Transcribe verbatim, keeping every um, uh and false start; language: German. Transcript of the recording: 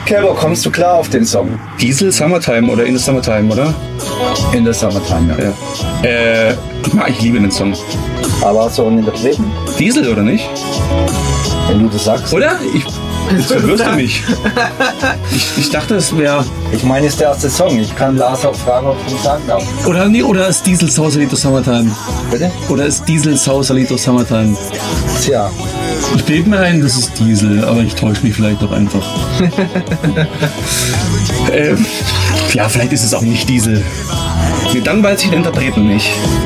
Kerber, kommst du klar auf den Song? Diesel Summertime oder In the Summertime, oder? In der Summertime, ja. Ja. Äh, ich mag, ich liebe den Song. Aber hast du auch einen Interpreten? Diesel, oder nicht? Wenn du das sagst. Oder? Ich, jetzt verwirrst du mich. Ich, ich dachte, es wäre... Ich meine, ist der erste Song. Ich kann Lars auch fragen, ob du ihn sagen darf. Oder, nee, oder ist Diesel Sausalito Summertime? Bitte? Oder ist Diesel Sausalito Summertime? Tja. Ich bilde mir ein, das ist Diesel, aber ich täusche mich vielleicht doch einfach. ähm, ja, vielleicht ist es auch nicht Diesel. Nee, dann weiß ich den Interpreten nicht.